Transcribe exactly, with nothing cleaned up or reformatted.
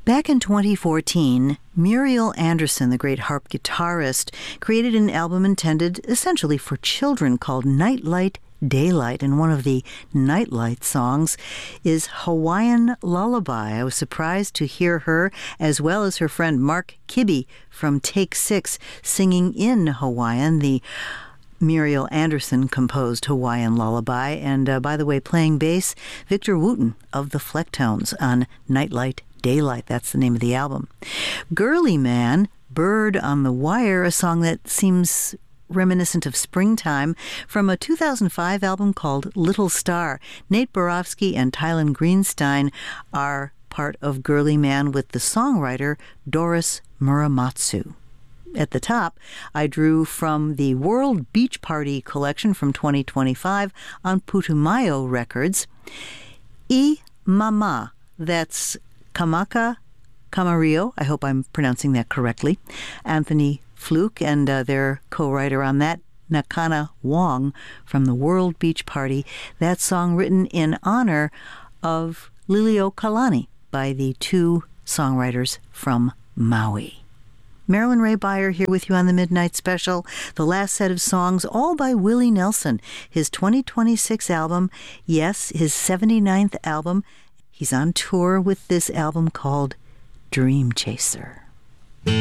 Back in twenty fourteen, Muriel Anderson, the great harp guitarist, created an album intended essentially for children called Nightlight Daylight, and one of the Nightlight songs is Hawaiian Lullaby. I was surprised to hear her, as well as her friend Mark Kibbe from Take Six, singing in Hawaiian. The Muriel Anderson composed Hawaiian Lullaby, and uh, by the way, playing bass, Victor Wooten of the Flecktones on Nightlight Daylight. That's the name of the album. Girly Man, Bird on the Wire, a song that seems reminiscent of springtime, from a two thousand five album called Little Star. Nate Borofsky and Tylen Greenstein are part of Girly Man with the songwriter Doris Muramatsu. At the top, I drew from the World Beach Party collection from twenty twenty-five on Putumayo Records, I Mama, that's Kamaka Camarillo, I hope I'm pronouncing that correctly, Anthony Fluke, and uh, their co-writer on that, Nakana Wong from the World Beach Party. That song written in honor of Lilio Kalani by the two songwriters from Maui. Marilyn Ray Beyer here with you on the Midnight Special. The last set of songs, all by Willie Nelson, his twenty twenty-six album, yes, his seventy-ninth album. He's on tour with this album called Dream Chaser.